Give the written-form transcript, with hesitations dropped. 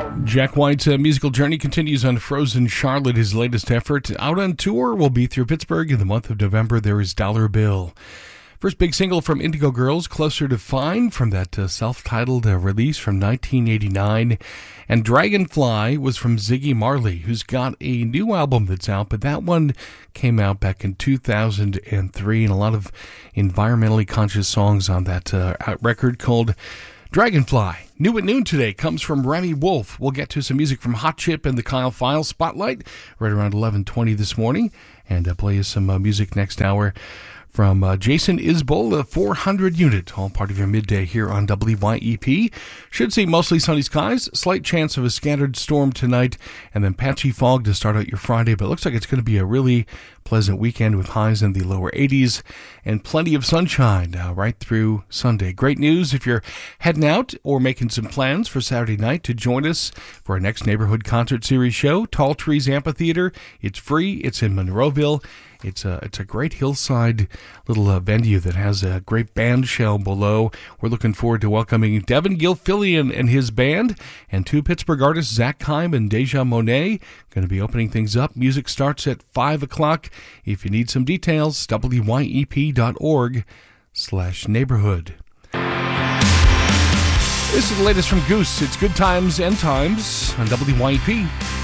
Jack White's musical journey continues on Frozen Charlotte, his latest effort. Out on tour, will be through Pittsburgh in the month of November. There is Dollar Bill. First big single from Indigo Girls, Closer to Fine, from that self-titled release from 1989. And Dragonfly was from Ziggy Marley, who's got a new album that's out, but that one came out back in 2003, and a lot of environmentally conscious songs on that record called Dragonfly. New at noon today comes from Remy Wolf. We'll get to some music from Hot Chip and the Kyle File Spotlight right around 11:20 this morning, and play you some music next hour from Jason Isbell, the 400 Unit, all part of your midday here on WYEP. Should see mostly sunny skies, slight chance of a scattered storm tonight, and then patchy fog to start out your Friday, but it looks like it's going to be a really pleasant weekend with highs in the lower 80s and plenty of sunshine right through Sunday. Great news if you're heading out or making some plans for Saturday night to join us for our next Neighborhood Concert Series show, Tall Trees Amphitheater. It's free. It's in Monroeville. It's a great hillside little venue that has a great band shell below. We're looking forward to welcoming Devin Gilfillian and his band, and two Pittsburgh artists, Zach Kime and Deja Monet, going to be opening things up. Music starts at 5 o'clock. If you need some details, wyep.org/neighborhood. This is the latest from Goose. It's Good Times and Times on WYEP.